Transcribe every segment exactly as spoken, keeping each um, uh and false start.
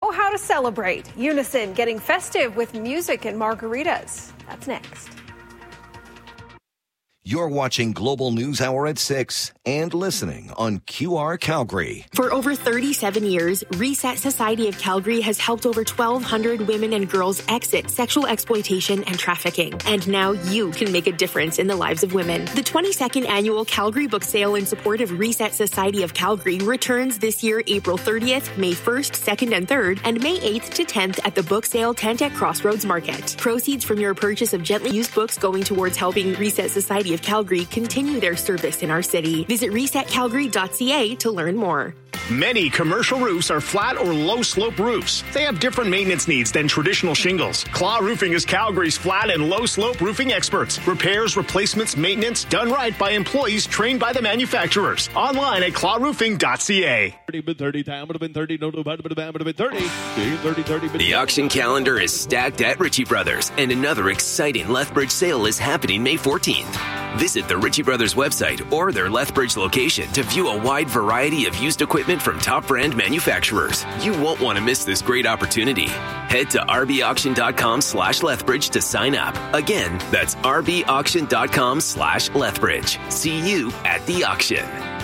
know how to celebrate. Unison getting festive with music and margaritas. That's next. You're watching Global News Hour at six and listening on Q R Calgary. For over thirty-seven years, Reset Society of Calgary has helped over twelve hundred women and girls exit sexual exploitation and trafficking. And now you can make a difference in the lives of women. The twenty-second annual Calgary Book Sale in support of Reset Society of Calgary returns this year, April thirtieth, May first, second, and third, and May eighth to tenth at the Book Sale tent at Crossroads Market. Proceeds from your purchase of gently used books going towards helping Reset Society of Calgary continue their service in our city. Visit reset calgary dot c a to learn more. Many commercial roofs are flat or low-slope roofs. They have different maintenance needs than traditional shingles. Claw Roofing is Calgary's flat and low-slope roofing experts. Repairs, replacements, maintenance, done right by employees trained by the manufacturers. Online at claw roofing dot c a. The auction calendar is stacked at Ritchie Brothers, and another exciting Lethbridge sale is happening May fourteenth. Visit the Ritchie Brothers website or their Lethbridge location to view a wide variety of used equipment from top brand manufacturers. You won't want to miss this great opportunity. Head to r b auction dot com slash Lethbridge to sign up. Again, that's r b auction dot com slash Lethbridge. See you at the auction.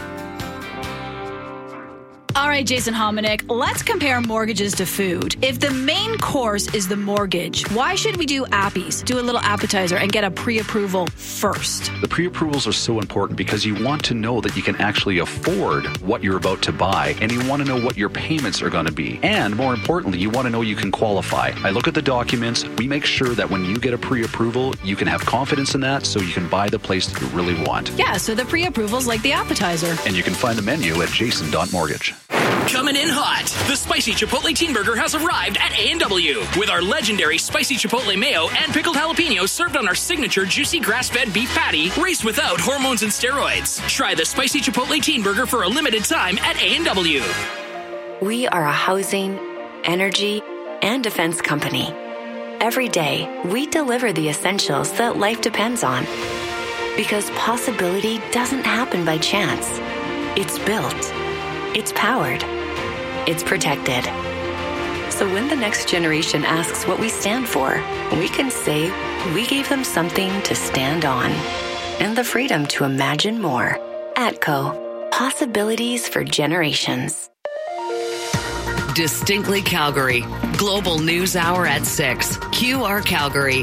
All right, Jason Hominick, let's compare mortgages to food. If the main course is the mortgage, why should we do appies, do a little appetizer, and get a pre-approval first? The pre-approvals are so important because you want to know that you can actually afford what you're about to buy, and you want to know what your payments are going to be. And more importantly, you want to know you can qualify. I look at the documents. We make sure that when you get a pre-approval, you can have confidence in that so you can buy the place that you really want. Yeah, so the pre-approval's like the appetizer. And you can find the menu at jason dot mortgage. Coming in hot, the Spicy Chipotle Teen Burger has arrived at A and W with our legendary Spicy Chipotle Mayo and pickled jalapenos served on our signature juicy grass-fed beef patty raised without hormones and steroids. Try the Spicy Chipotle Teen Burger for a limited time at A and W. We are a housing, energy, and defense company. Every day, we deliver the essentials that life depends on. Because possibility doesn't happen by chance. It's built. It's powered. It's protected. So when the next generation asks what we stand for, we can say we gave them something to stand on and the freedom to imagine more. ATCO. Possibilities for generations. Distinctly Calgary. Global News Hour at six. Q R Calgary.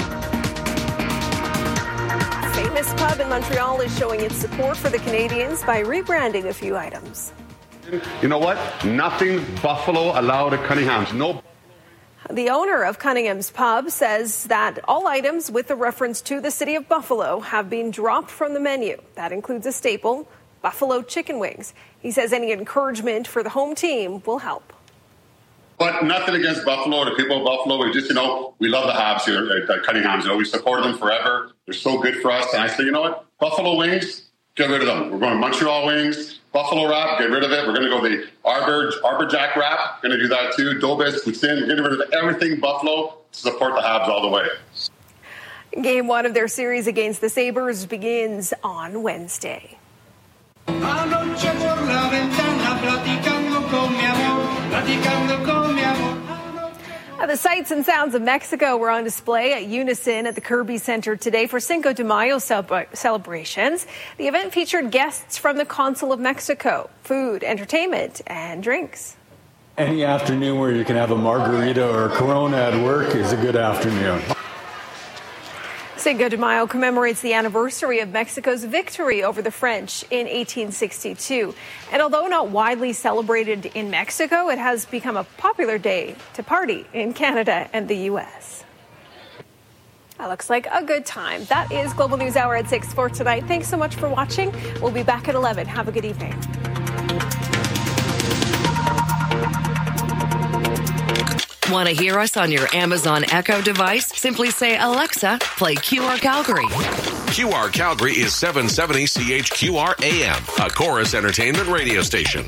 Famous pub in Montreal is showing its support for the Canadians by rebranding a few items. You know what? Nothing Buffalo allowed at Cunningham's. No. The owner of Cunningham's Pub says that all items with a reference to the city of Buffalo have been dropped from the menu. That includes a staple, buffalo chicken wings. He says any encouragement for the home team will help. But nothing against Buffalo, the people of Buffalo. We just, you know, we love the Habs here at, at Cunningham's. You know, we supported them forever. They're so good for us. And I say, you know what? Buffalo wings, get rid of them. We're going Montreal wings. Buffalo wrap, get rid of it. We're going to go the Arbor, Arbor Jack wrap. Going to do that too. Dobis, Poutine. We're getting rid of everything Buffalo to support the Habs all the way. Game one of their series against the Sabres begins on Wednesday. The sights and sounds of Mexico were on display at Unison at the Kirby Center today for Cinco de Mayo celebrations. The event featured guests from the Consul of Mexico, food, entertainment, and drinks. Any afternoon where you can have a margarita or a Corona at work is a good afternoon. Cinco de Mayo commemorates the anniversary of Mexico's victory over the French in eighteen sixty-two. And although not widely celebrated in Mexico, it has become a popular day to party in Canada and the U S. That looks like a good time. That is Global News Hour at six for tonight. Thanks so much for watching. We'll be back at eleven. Have a good evening. Want to hear us on your Amazon Echo device? Simply say, Alexa, play Q R Calgary. Q R Calgary is seven seventy C H Q R A M, a Chorus Entertainment radio station.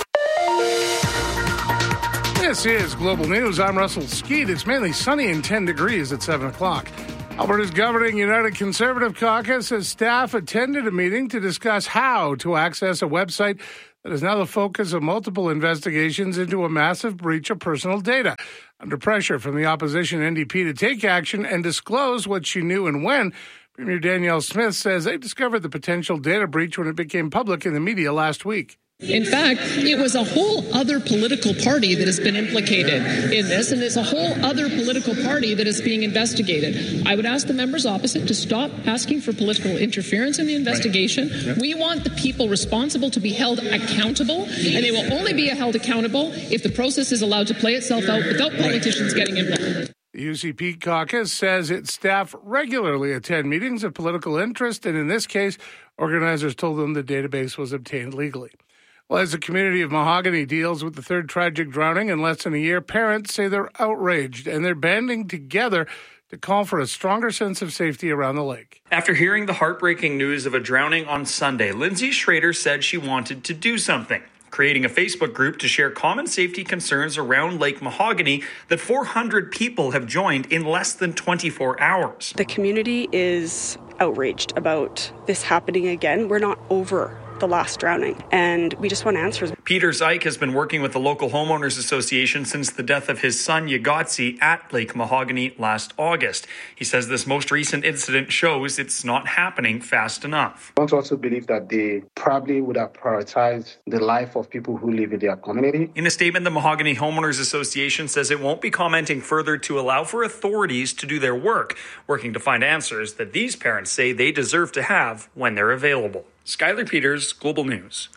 This is Global News. I'm Russell Skeet. It's mainly sunny and ten degrees at seven o'clock. Alberta's governing United Conservative Caucus says staff attended a meeting to discuss how to access a website that is now the focus of multiple investigations into a massive breach of personal data. Under pressure from the opposition N D P to take action and disclose what she knew and when, Premier Danielle Smith says they discovered the potential data breach when it became public in the media last week. In fact, it was a whole other political party that has been implicated in this, and it's a whole other political party that is being investigated. I would ask the members opposite to stop asking for political interference in the investigation. Right. Yep. We want the people responsible to be held accountable, and they will only be held accountable if the process is allowed to play itself out without politicians getting involved. The U C P caucus says its staff regularly attend meetings of political interest, and in this case, organizers told them the database was obtained legally. Well, as the community of Mahogany deals with the third tragic drowning in less than a year, parents say they're outraged and they're banding together to call for a stronger sense of safety around the lake. After hearing the heartbreaking news of a drowning on Sunday, Lindsay Schrader said she wanted to do something, creating a Facebook group to share common safety concerns around Lake Mahogany that four hundred people have joined in less than twenty-four hours. The community is outraged about this happening again. We're not over the last drowning, and we just want answers. Peter Zyke has been working with the local homeowners association since the death of his son Yagotsi at Lake Mahogany last August. He says this most recent incident shows it's not happening fast enough. I want to also believe that they probably would have prioritized the life of people who live in their community. In a statement, the Mahogany Homeowners Association says it won't be commenting further to allow for authorities to do their work, working to find answers that these parents say they deserve to have when they're available. Skylar Peters, Global News.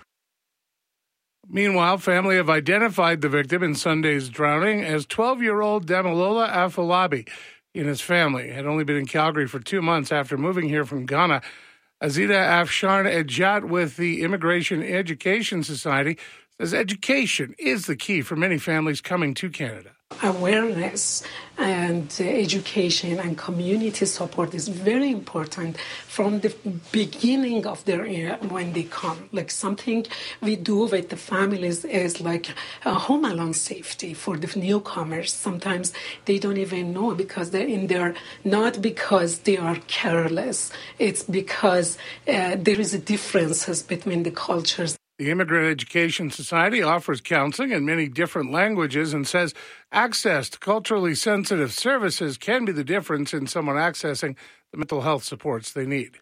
Meanwhile, family have identified the victim in Sunday's drowning as twelve-year-old Damilola Afolabi. He and his family had only been in Calgary for two months after moving here from Ghana. Azita Afsharn Ejat with the Immigration Education Society says education is the key for many families coming to Canada. Awareness and uh, education and community support is very important from the beginning of their year when they come. Like something we do with the families is like a home alone safety for the newcomers. Sometimes they don't even know because they're in there, not because they are careless. It's because uh, there is a differences between the cultures. The Immigrant Education Society offers counseling in many different languages and says access to culturally sensitive services can be the difference in someone accessing the mental health supports they need.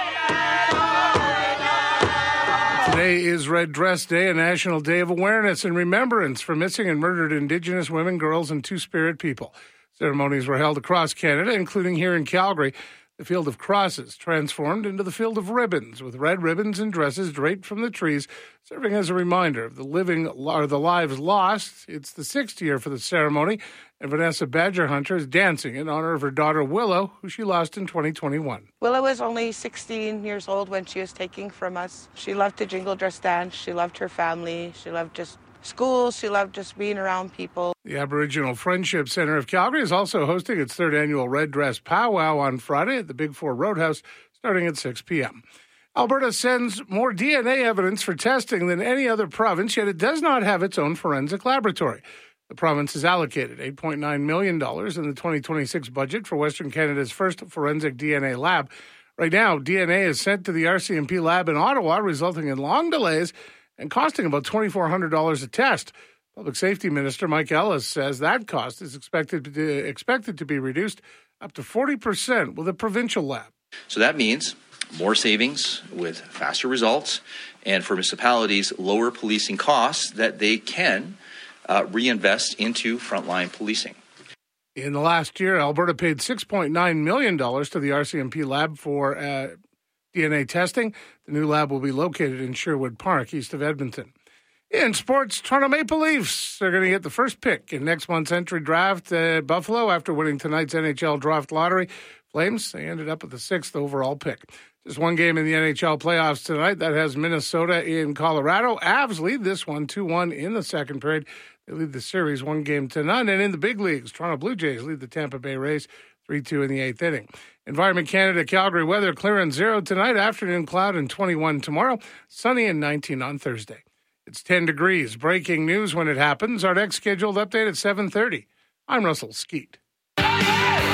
Today is Red Dress Day, a national day of awareness and remembrance for missing and murdered Indigenous women, girls, and Two-Spirit people. Ceremonies were held across Canada, including here in Calgary. The field of crosses transformed into the field of ribbons, with red ribbons and dresses draped from the trees, serving as a reminder of the living or the lives lost. It's the sixth year for the ceremony, and Vanessa Badgerhunter is dancing in honor of her daughter Willow, who she lost in twenty twenty-one. Willow was only sixteen years old when she was taken from us. She loved to jingle dress dance. She loved her family. She loved just school. She loved just being around people. The Aboriginal Friendship Centre of Calgary is also hosting its third annual Red Dress Powwow on Friday at the Big Four Roadhouse, starting at six p.m. Alberta sends more D N A evidence for testing than any other province, yet it does not have its own forensic laboratory. The province has allocated eight point nine million dollars in the twenty twenty-six budget for Western Canada's first forensic D N A lab. Right now, D N A is sent to the R C M P lab in Ottawa, resulting in long delays and costing about twenty-four hundred dollars a test. Public Safety Minister Mike Ellis says that cost is expected to, expected to be reduced up to forty percent with a provincial lab. So that means more savings with faster results, and for municipalities, lower policing costs that they can uh, reinvest into frontline policing. In the last year, Alberta paid six point nine million dollars to the R C M P lab for uh, D N A testing. The new lab will be located in Sherwood Park, east of Edmonton. In sports, Toronto Maple Leafs are going to get the first pick in next month's entry draft at Buffalo after winning tonight's N H L draft lottery. Flames, they ended up with the sixth overall pick. Just one game in the N H L playoffs tonight. That has Minnesota in Colorado. Avs lead this one two one in the second period. They lead the series one game to none. And in the big leagues, Toronto Blue Jays lead the Tampa Bay Rays three two in the eighth inning. Environment Canada, Calgary weather, clear and zero tonight, afternoon cloud and twenty-one tomorrow, sunny and nineteen on Thursday. It's ten degrees. Breaking news when it happens. Our next scheduled update at seven thirty. I'm Russell Skeet.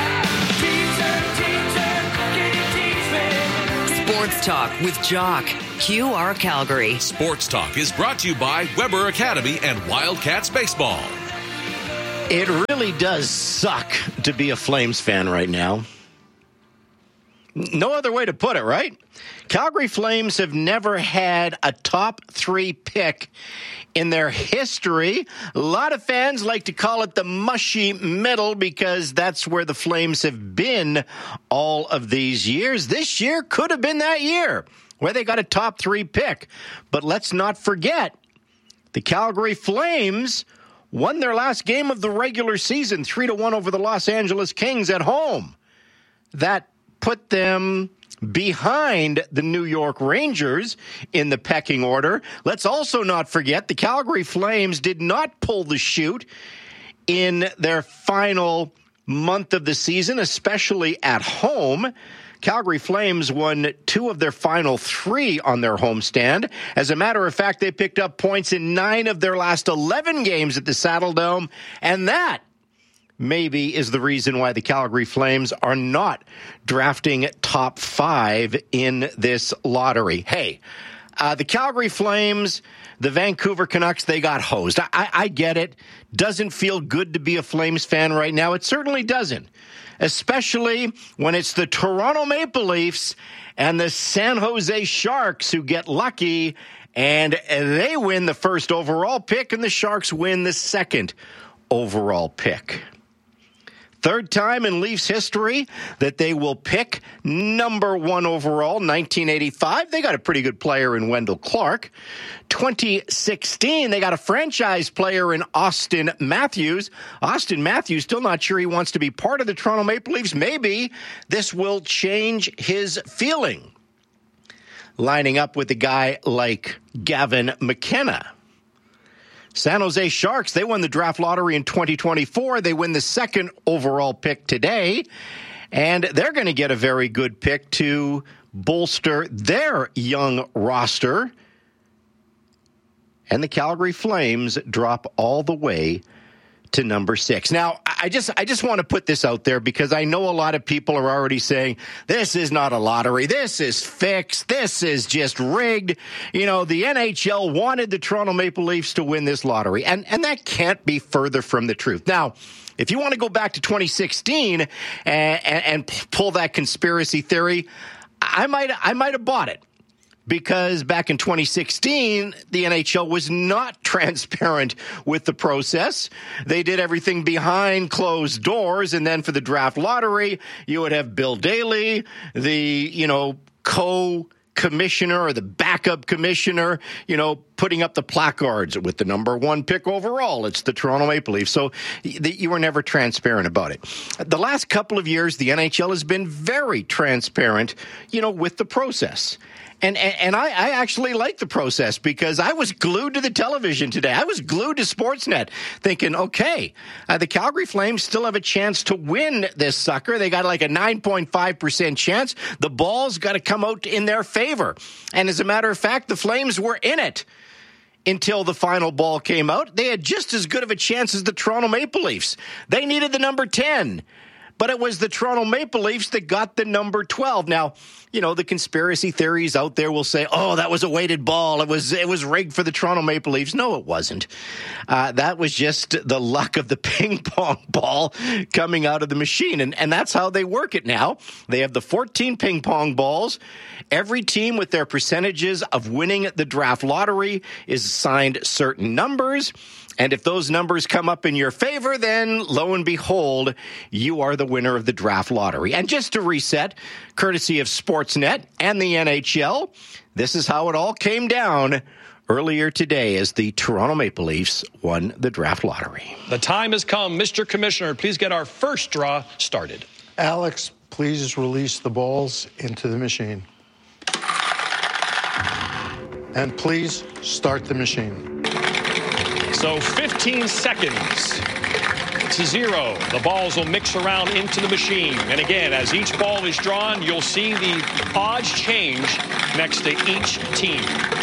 Sports Talk with Jock. Q R Calgary. Sports Talk is brought to you by Weber Academy and Wildcats Baseball. It really does suck to be a Flames fan right now. No other way to put it, right? Calgary Flames have never had a top three pick in their history. A lot of fans like to call it the mushy middle because that's where the Flames have been all of these years. This year could have been that year where they got a top three pick. But let's not forget, the Calgary Flames won their last game of the regular season, three to one over the Los Angeles Kings at home. That put them behind the New York Rangers in the pecking order. Let's also not forget the Calgary Flames did not pull the chute in their final month of the season, especially at home. Calgary Flames won two of their final three on their homestand. As a matter of fact, they picked up points in nine of their last eleven games at the Saddle Dome, and that maybe is the reason why the Calgary Flames are not drafting top five in this lottery. Hey, uh, the Calgary Flames, the Vancouver Canucks, they got hosed. I, I, I get it. Doesn't feel good to be a Flames fan right now. It certainly doesn't, especially when it's the Toronto Maple Leafs and the San Jose Sharks who get lucky and they win the first overall pick and the Sharks win the second overall pick. Third time in Leafs history that they will pick number one overall, nineteen eighty-five. They got a pretty good player in Wendell Clark. twenty sixteen, they got a franchise player in Austin Matthews. Austin Matthews, still not sure he wants to be part of the Toronto Maple Leafs. Maybe this will change his feeling. Lining up with a guy like Gavin McKenna. San Jose Sharks, they won the draft lottery in twenty twenty-four. They win the second overall pick today, and they're going to get a very good pick to bolster their young roster. And the Calgary Flames drop all the way to number six. Now, I just I just want to put this out there because I know a lot of people are already saying, this is not a lottery. This is fixed. This is just rigged. You know, the N H L wanted the Toronto Maple Leafs to win this lottery, and, and that can't be further from the truth. Now, if you want to go back to twenty sixteen and, and, and pull that conspiracy theory, I might I might have bought it. Because back in twenty sixteen, the N H L was not transparent with the process. They did everything behind closed doors. And then for the draft lottery, you would have Bill Daly, the, you know, co-commissioner or the backup commissioner, you know, putting up the placards with the number one pick overall. It's the Toronto Maple Leafs. So you were never transparent about it. The last couple of years, the N H L has been very transparent, you know, with the process. And, and and I I actually like the process because I was glued to the television today. I was glued to Sportsnet thinking, okay, uh, the Calgary Flames still have a chance to win this sucker. They got like a nine point five percent chance. The ball's got to come out in their favor. And as a matter of fact, the Flames were in it until the final ball came out. They had just as good of a chance as the Toronto Maple Leafs. They needed the number ten. But it was the Toronto Maple Leafs that got the number twelve. Now, you know, the conspiracy theories out there will say, oh, that was a weighted ball. It was it was rigged for the Toronto Maple Leafs. No, it wasn't. Uh, that was just the luck of the ping pong ball coming out of the machine. And, and that's how they work it now. They have the fourteen ping pong balls. Every team with their percentages of winning the draft lottery is assigned certain numbers. And if those numbers come up in your favor, then lo and behold, you are the winner of the draft lottery. And just to reset, courtesy of Sportsnet and the N H L, this is how it all came down earlier today as the Toronto Maple Leafs won the draft lottery. The time has come. Mister Commissioner, please get our first draw started. Alex, please release the balls into the machine. And please start the machine. So fifteen seconds to zero. The balls will mix around into the machine. And again, as each ball is drawn, you'll see the odds change next to each team.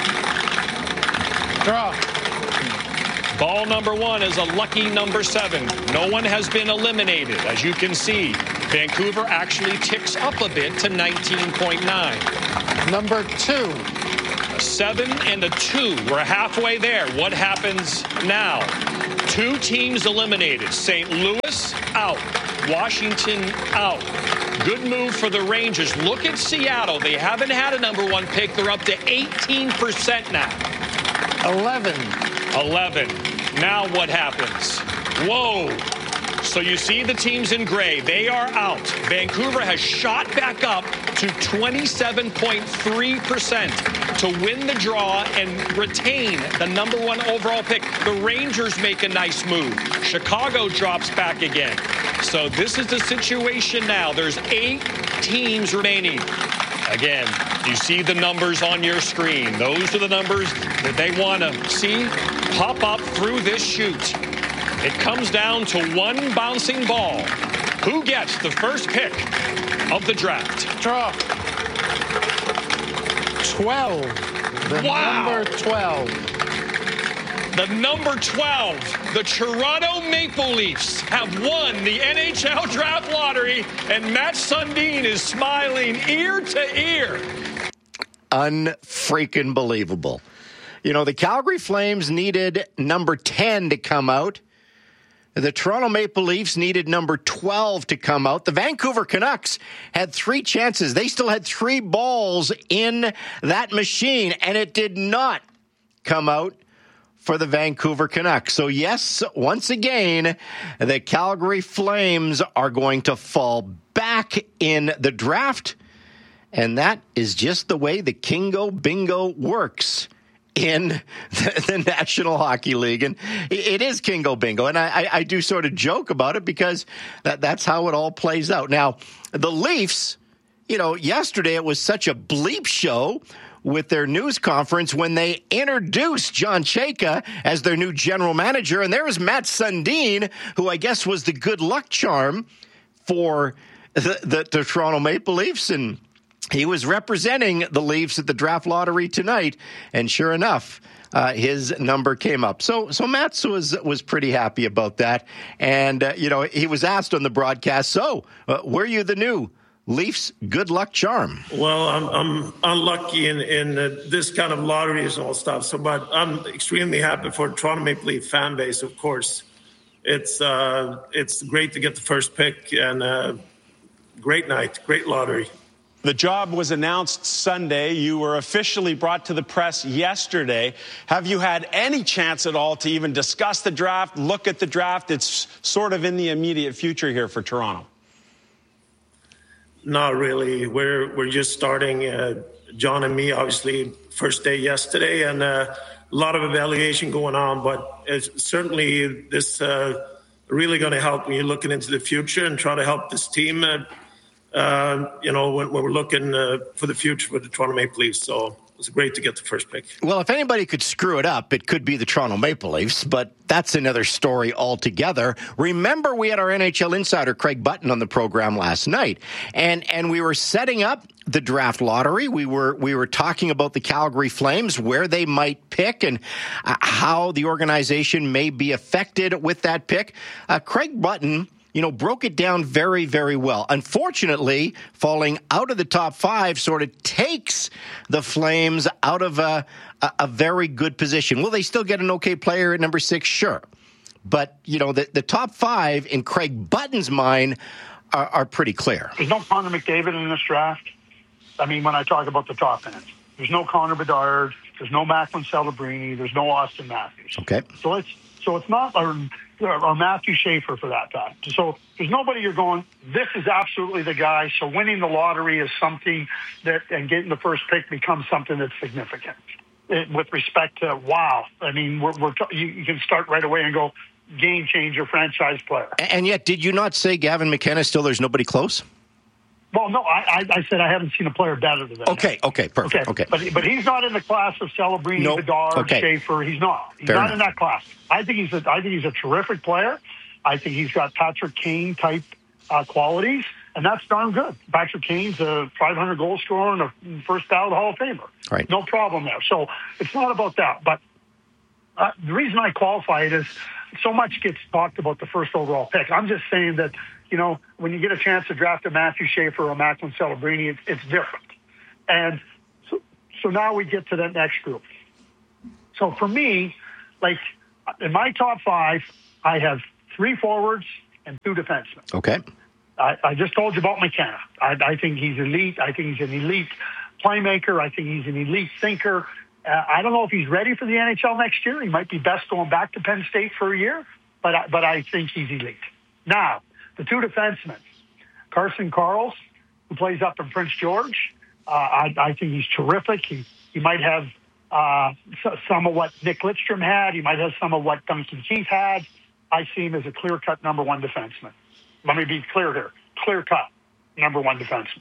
Draw. Ball number one is a lucky number seven. No one has been eliminated. As you can see, Vancouver actually ticks up a bit to nineteen point nine. Number two. A seven and a two. We're halfway there. What happens now? Two teams eliminated. Saint Louis out. Washington out. Good move for the Rangers. Look at Seattle. They haven't had a number one pick. They're up to eighteen percent now. eleven. eleven. Now what happens? Whoa. So you see the teams in gray. They are out. Vancouver has shot back up to twenty-seven point three percent to win the draw and retain the number one overall pick. The Rangers make a nice move. Chicago drops back again. So this is the situation now. There's eight teams remaining. Again, you see the numbers on your screen. Those are the numbers that they want to see pop up through this chute. It comes down to one bouncing ball. Who gets the first pick of the draft? Draw. twelve. The wow. number twelve. The number twelve. The Toronto Maple Leafs have won the N H L Draft Lottery, and Matt Sundin is smiling ear to ear. Unfreaking believable. You know, the Calgary Flames needed number ten to come out. The Toronto Maple Leafs needed number twelve to come out. The Vancouver Canucks had three chances. They still had three balls in that machine, and it did not come out for the Vancouver Canucks. So, yes, once again, the Calgary Flames are going to fall back in the draft, and that is just the way the Kingo Bingo works in the, the National Hockey League. And it is Kingo Bingo. And I, I do sort of joke about it because that, that's how it all plays out. Now, the Leafs, you know, yesterday it was such a bleep show with their news conference when they introduced John Chayka as their new general manager. And there was Matt Sundin, who I guess was the good luck charm for the, the, the Toronto Maple Leafs. And he was representing the Leafs at the draft lottery tonight, and sure enough, uh, his number came up. So, so Matt was was pretty happy about that, and uh, you know, he was asked on the broadcast, "So, uh, were you the new Leafs good luck charm?" Well, I'm I'm unlucky in in uh, this kind of lotteries and all stuff. So, but I'm extremely happy for the Toronto Maple Leaf fan base. Of course, it's uh, it's great to get the first pick, and uh, great night, great lottery. The job was announced Sunday. You were officially brought to the press yesterday. Have you had any chance at all to even discuss the draft, look at the draft? It's sort of in the immediate future here for Toronto. Not really. We're we're just starting. Uh, John and me, obviously, first day yesterday, and uh, a lot of evaluation going on. But it's certainly this uh, really going to help when you're looking into the future and try to help this team. Uh, Uh, you know, when, when we're looking uh, for the future for the Toronto Maple Leafs. So it's great to get the first pick. Well, if anybody could screw it up, it could be the Toronto Maple Leafs, but that's another story altogether. Remember, we had our N H L insider, Craig Button, on the program last night, and and we were setting up the draft lottery. We were we were talking about the Calgary Flames, where they might pick, and uh, how the organization may be affected with that pick. Uh, Craig Button, you know, broke it down very, very well. Unfortunately, falling out of the top five sort of takes the Flames out of a, a, a very good position. Will they still get an okay player at number six? Sure. But, you know, the, the top five in Craig Button's mind are, are pretty clear. There's no Connor McDavid in this draft. I mean, when I talk about the top end, there's no Connor Bedard. There's no Macklin Celebrini. There's no Austin Matthews. Okay. So it's, so it's not... Our, or Matthew Schaefer for that time. So there's nobody you're going, this is absolutely the guy. So winning the lottery is something that, and getting the first pick becomes something that's significant. It, with respect to, wow, I mean, we're, we're you, you can start right away and go, game changer, franchise player. And yet, did you not say Gavin McKenna still there's nobody close? Well, no, I, I said I haven't seen a player better than that. Okay, okay, perfect. Okay, okay. But but he's not in the class of Celebrini, nope. Bedard, okay. Schaefer. He's not. He's Fair not enough. in that class. I think he's a, I think he's a terrific player. I think he's got Patrick Kane type uh, qualities, and that's darn good. Patrick Kane's a five hundred goal scorer and a first ballot Hall of Famer. Right. No problem there. So it's not about that. But uh, the reason I qualify it is so much gets talked about the first overall pick. I'm just saying that, you know, when you get a chance to draft a Matthew Schaefer or a Macklin Celebrini, it's, it's different. And so, so now we get to that next group. So for me, like in my top five, I have three forwards and two defensemen. Okay. I, I just told you about McKenna. I, I think he's elite. I think he's an elite playmaker. I think he's an elite thinker. Uh, I don't know if he's ready for the N H L next year. He might be best going back to Penn State for a year, but I, but I think he's elite. Now, the two defensemen, Carson Karls, who plays up in Prince George. Uh, I, I think he's terrific. He he might have uh, some of what Nick Lidstrom had. He might have some of what Duncan Keith had. I see him as a clear-cut number one defenseman. Let me be clear here. Clear-cut number one defenseman.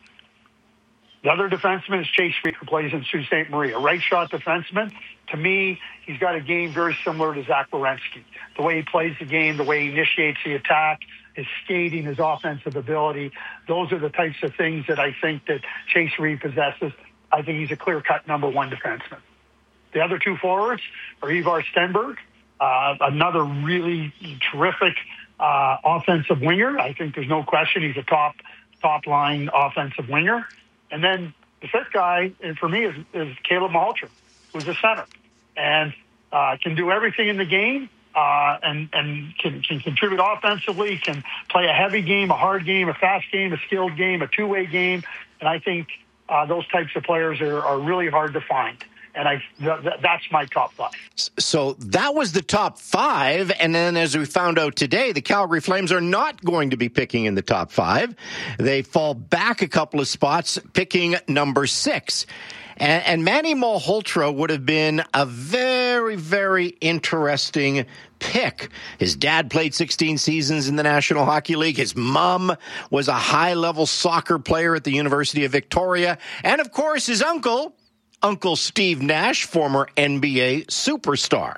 The other defenseman is Chase Reed, who plays in Sault Ste. Marie, a right-shot defenseman. To me, he's got a game very similar to Zach Werenski. The way he plays the game, the way he initiates the attack, his skating, his offensive ability, those are the types of things that I think that Chase Reed possesses. I think he's a clear-cut number one defenseman. The other two forwards are Ivar Stenberg, uh, another really terrific uh, offensive winger. I think there's no question he's a top top line offensive winger. And then the fifth guy, and for me, is, is Caleb Malholtram, who's a center and uh, can do everything in the game uh, and, and can, can contribute offensively, can play a heavy game, a hard game, a fast game, a skilled game, a two-way game. And I think uh, those types of players are, are really hard to find. And I th- th- that's my top five. So that was the top five. And then as we found out today, the Calgary Flames are not going to be picking in the top five. They fall back a couple of spots, picking number six. And, and Manny Malhotra would have been a very, very interesting pick. His dad played sixteen seasons in the National Hockey League. His mom was a high-level soccer player at the University of Victoria. And, of course, his uncle, Uncle Steve Nash, former N B A superstar.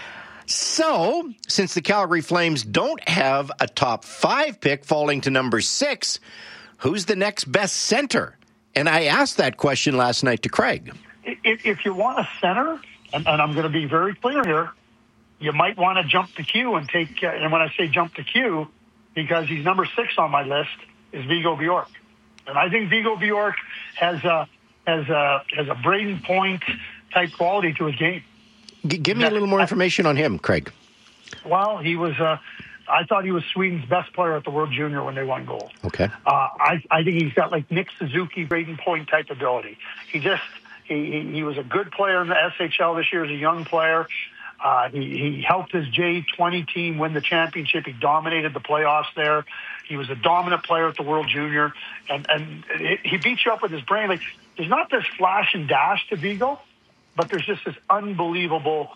So, since the Calgary Flames don't have a top five pick falling to number six, who's the next best center? And I asked that question last night to Craig. If, if you want a center, and, and I'm going to be very clear here, you might want to jump the queue and take, uh, and when I say jump the queue, because he's number six on my list, is Vigo Bjork. And I think Vigo Bjork has a, has a, has a Braden Point type quality to his game. G- give me a little more information on him, Craig. Well, he was, uh, I thought he was Sweden's best player at the World Junior when they won gold. Okay. Uh, I, I think he's got like Nick Suzuki, Braden Point type ability. He just, he, he, he was a good player in the S H L this year as a young player. Uh, he, he helped his J twenty team win the championship. He dominated the playoffs there. He was a dominant player at the World Junior. And, and it, he beat you up with his brain. Like, there's not this flash and dash to Vigo, but there's just this unbelievable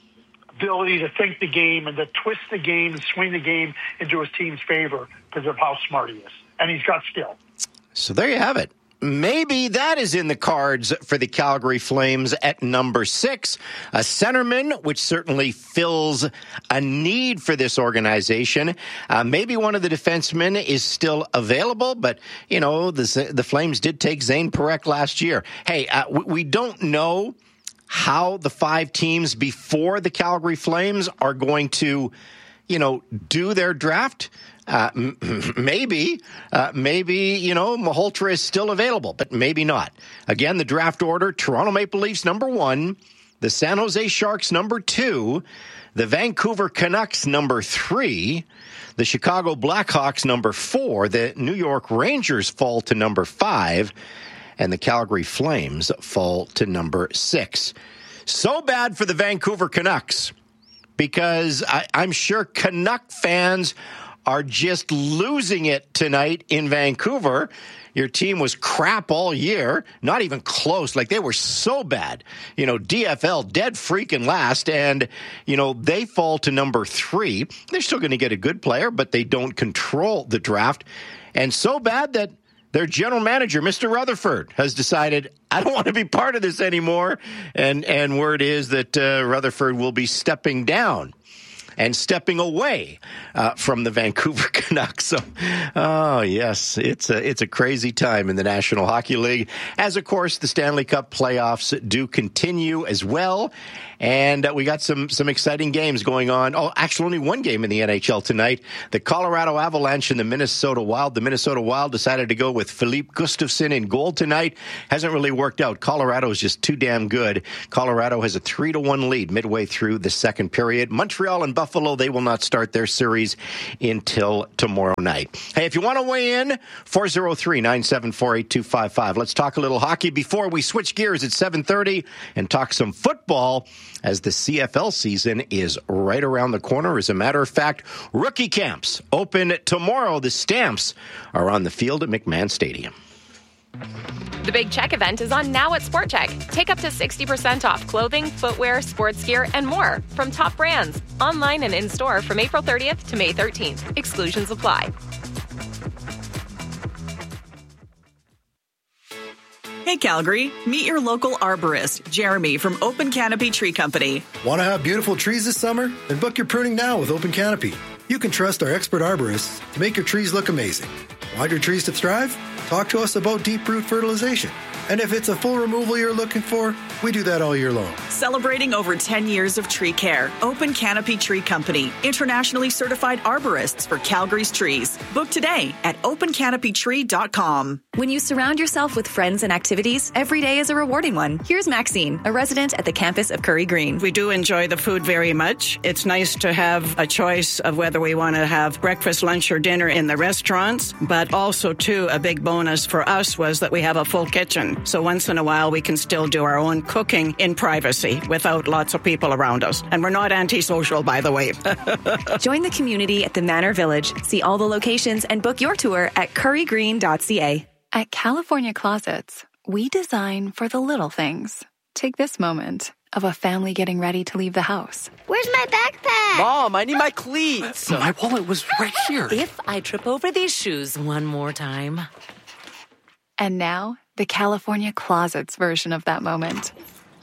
ability to think the game and to twist the game and swing the game into his team's favor because of how smart he is. And he's got skill. So there you have it. Maybe that is in the cards for the Calgary Flames at number six. A centerman, which certainly fills a need for this organization. Uh, maybe one of the defensemen is still available, but, you know, the, the Flames did take Zane Parekh last year. Hey, uh, we, we don't know how the five teams before the Calgary Flames are going to, you know, do their draft. Uh, m- maybe, uh, maybe, you know, Malhotra is still available, but maybe not. Again, the draft order, Toronto Maple Leafs number one, the San Jose Sharks number two, the Vancouver Canucks number three, the Chicago Blackhawks number four, the New York Rangers fall to number five, and the Calgary Flames fall to number six. So bad for the Vancouver Canucks, because I, I'm sure Canuck fans are just losing it tonight in Vancouver. Your team was crap all year, not even close. Like, they were so bad. You know, D F L, dead freaking last, and, you know, they fall to number three. They're still going to get a good player, but they don't control the draft. And so bad that their general manager, Mister Rutherford, has decided, I don't want to be part of this anymore. And, and word is that uh, Rutherford will be stepping down and stepping away uh, from the Vancouver Canucks. So, oh, yes, it's a, it's a crazy time in the National Hockey League, as, of course, the Stanley Cup playoffs do continue as well. And uh, we got some some exciting games going on. Oh, actually, only one game in the N H L tonight. The Colorado Avalanche and the Minnesota Wild. The Minnesota Wild decided to go with Philippe Gustafsson in goal tonight. Hasn't really worked out. Colorado is just too damn good. Colorado has a three to one lead midway through the second period. Montreal and Buffalo, they will not start their series until tomorrow night. Hey, if you want to weigh in, four oh three, nine seven four, eight two five five. Let's talk a little hockey before we switch gears at seven thirty and talk some football as the C F L season is right around the corner. As a matter of fact, rookie camps open tomorrow. The Stamps are on the field at McMahon Stadium. The Big Check event is on now at Sport Check. Take up to sixty percent off clothing, footwear, sports gear, and more from top brands. Online and in-store from April thirtieth to May thirteenth. Exclusions apply. Hey Calgary, meet your local arborist, Jeremy from Open Canopy Tree Company. Want to have beautiful trees this summer? Then book your pruning now with Open Canopy. You can trust our expert arborists to make your trees look amazing. Want your trees to thrive? Talk to us about deep root fertilization. And if it's a full removal you're looking for, we do that all year long. Celebrating over ten years of tree care, Open Canopy Tree Company, internationally certified arborists for Calgary's trees. Book today at open canopy tree dot com. When you surround yourself with friends and activities, every day is a rewarding one. Here's Maxine, a resident at the campus of Curry Green. We do enjoy the food very much. It's nice to have a choice of whether we want to have breakfast, lunch, or dinner in the restaurants, but also, too, a big bonus for us was that we have a full kitchen. So once in a while, we can still do our own cooking in privacy without lots of people around us. And we're not antisocial, by the way. Join the community at the Manor Village. See all the locations and book your tour at curry green dot c a. At California Closets, we design for the little things. Take this moment of a family getting ready to leave the house. Where's my backpack? Mom, I need my cleats. My wallet was right here. If I trip over these shoes one more time. And now, the California Closets version of that moment.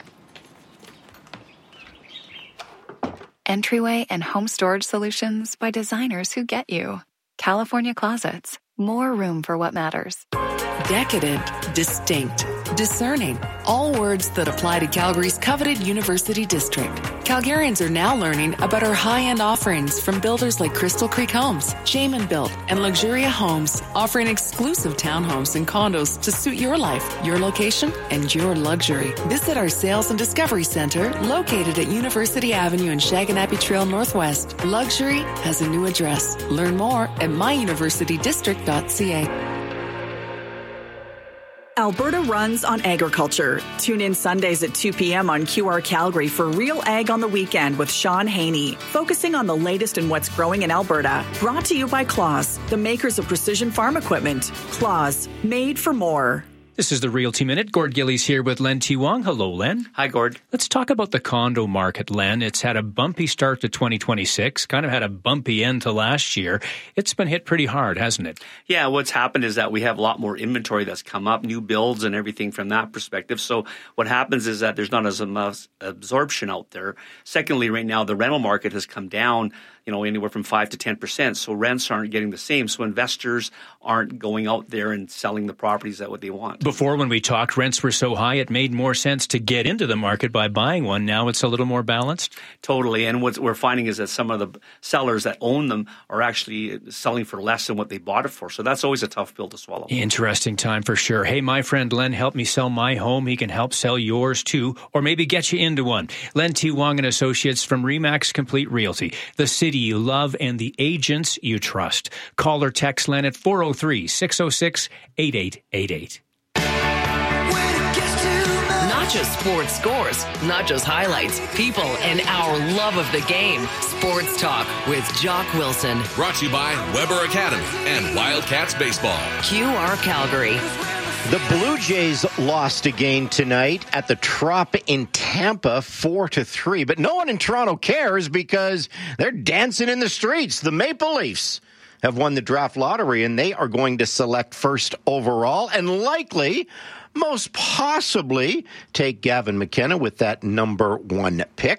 Entryway and home storage solutions by designers who get you. California Closets. More room for what matters. Decadent, distinct, discerning. All words that apply to Calgary's coveted University District. Calgarians are now learning about our high-end offerings from builders like Crystal Creek Homes, Shaman Built, and Luxuria Homes, offering exclusive townhomes and condos to suit your life, your location, and your luxury. Visit our Sales and Discovery Center, located at University Avenue and Shaganappi Trail Northwest. Luxury has a new address. Learn more at my university district dot c a. Alberta runs on agriculture. Tune in Sundays at two p.m. on Q R Calgary for Real Ag on the Weekend with Sean Haney, focusing on the latest in what's growing in Alberta. Brought to you by Claas, the makers of precision farm equipment. Claas, made for more. This is the Realty Minute. Gord Gillies here with Len T. Wong. Hello, Len. Hi, Gord. Let's talk about the condo market, Len. It's had a bumpy start to twenty twenty-six, kind of had a bumpy end to last year. It's been hit pretty hard, hasn't it? Yeah, what's happened is that we have a lot more inventory that's come up, new builds and everything from that perspective. So what happens is that there's not as much absorption out there. Secondly, right now, the rental market has come down, you know, anywhere from five to ten percent. So rents aren't getting the same. So investors aren't going out there and selling the properties at what they want. Before, when we talked, rents were so high, it made more sense to get into the market by buying one. Now it's a little more balanced? Totally. And what we're finding is that some of the sellers that own them are actually selling for less than what they bought it for. So that's always a tough pill to swallow. Interesting time for sure. Hey, my friend Len helped me sell my home. He can help sell yours too, or maybe get you into one. Len T. Wong and Associates from Remax Complete Realty. The city you love and the agents you trust. Call or text Len at four oh three, six oh six, eight eight eight eight. Not just sports scores, not just highlights, people, and our love of the game. Sports Talk with Jock Wilson. Brought to you by Weber Academy and Wildcats Baseball. Q R Calgary. The Blue Jays lost again tonight at the Trop in Tampa, four to three. But no one in Toronto cares because they're dancing in the streets. The Maple Leafs have won the draft lottery, and they are going to select first overall and likely, most possibly, take Gavin McKenna with that number one pick. Although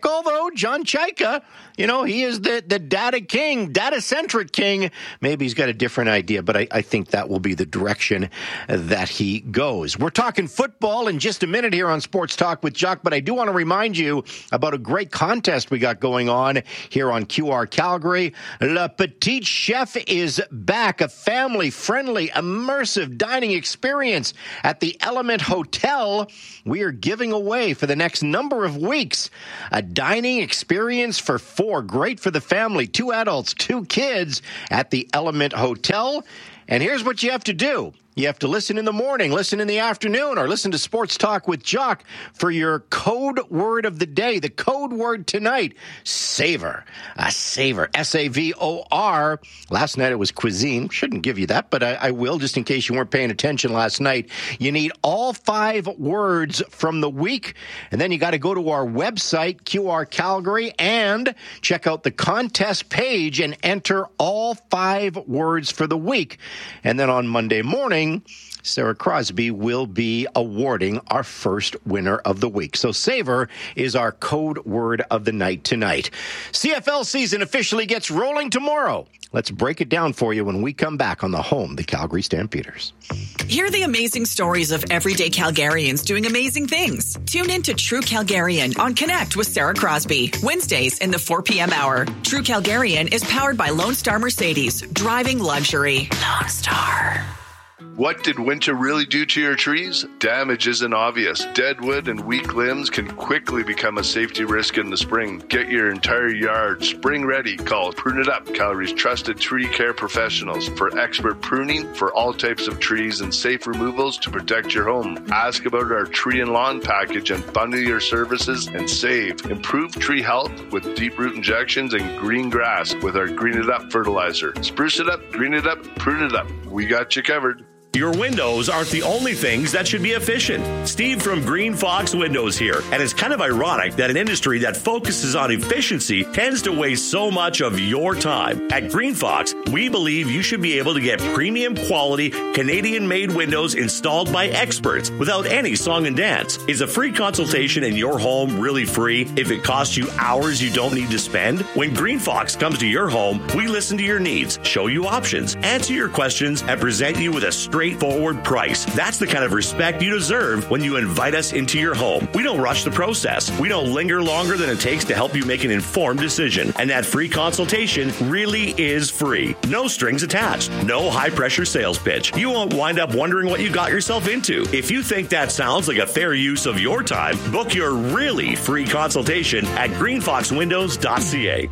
know, John Chaika, you know, he is the, the data king, data-centric king. Maybe he's got a different idea, but I, I think that will be the direction that he goes. We're talking football in just a minute here on Sports Talk with Jock, but I do want to remind you about a great contest we got going on here on Q R Calgary. Le Petit Chef is back, a family-friendly, immersive dining experience at the Element Hotel. We are giving away for the next number of weeks a dining experience for four. Great for the family, two adults, two kids at the Element Hotel. And here's what you have to do. You have to listen in the morning, listen in the afternoon, or listen to Sports Talk with Jock for your code word of the day. The code word tonight, savor. A savor, S A V O R. Last night it was cuisine. Shouldn't give you that, but I, I will just in case you weren't paying attention last night. You need all five words from the week, and then you got to go to our website, Q R Calgary, and check out the contest page and enter all five words for the week. And then on Monday morning, Sarah Crosby will be awarding our first winner of the week. So savor is our code word of the night tonight. C F L season officially gets rolling tomorrow. Let's break it down for you when we come back on the home, the Calgary Stampeders. Hear the amazing stories of everyday Calgarians doing amazing things. Tune in to True Calgarian on Connect with Sarah Crosby, Wednesdays in the four p.m. hour. True Calgarian is powered by Lone Star Mercedes, driving luxury. Lone Star. What did winter really do to your trees? Damage isn't obvious. Dead wood and weak limbs can quickly become a safety risk in the spring. Get your entire yard spring ready. Call Prune It Up, Calgary's trusted tree care professionals, for expert pruning for all types of trees and safe removals to protect your home. Ask about our tree and lawn package and bundle your services and save. Improve tree health with deep root injections and green grass with our Green It Up fertilizer. Spruce it up, green it up, prune it up. We got you covered. Your windows aren't the only things that should be efficient. Steve from Green Fox Windows here. And it's kind of ironic that an industry that focuses on efficiency tends to waste so much of your time. At Green Fox, we believe you should be able to get premium quality Canadian-made windows installed by experts without any song and dance. Is a free consultation in your home really free if it costs you hours you don't need to spend? When Green Fox comes to your home, we listen to your needs, show you options, answer your questions, and present you with a straight straightforward price. That's the kind of respect you deserve when you invite us into your home. We don't rush the process. We don't linger longer than it takes to help you make an informed decision. And that free consultation really is free. No strings attached. No high-pressure sales pitch. You won't wind up wondering what you got yourself into. If you think that sounds like a fair use of your time, book your really free consultation at green fox windows dot c a.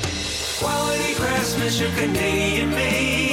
Quality craftsmanship, Canadian made.